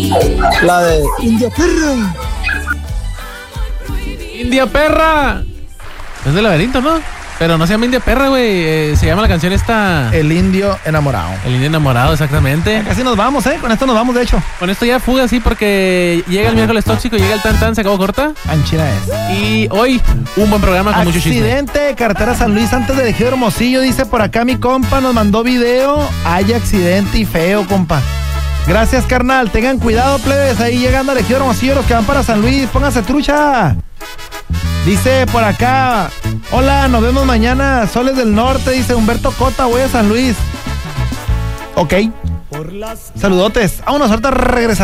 La de India Perra. India Perra. Es del Laberinto, ¿no? Pero no se llama India Perra, güey. Se llama la canción esta... El Indio Enamorado. El Indio Enamorado, exactamente. Casi nos vamos, Con esto nos vamos, de hecho. Con esto ya fuga, sí, porque llega el miércoles tóxico, llega el tan, se acabó corta. Anchina es. Y hoy, un buen programa con mucho chisme. Accidente, carretera San Luis, antes de Ejido Hermosillo, dice por acá mi compa, nos mandó video. Hay accidente y feo, compa. Gracias, carnal. Tengan cuidado, plebes. Ahí llegando al Ejido Hermosillo, los que van para San Luis, pónganse trucha. Dice por acá, hola, nos vemos mañana, Soles del Norte, dice Humberto Cota, voy a San Luis. Ok. Saludotes. Vámonos, ahorita regresamos.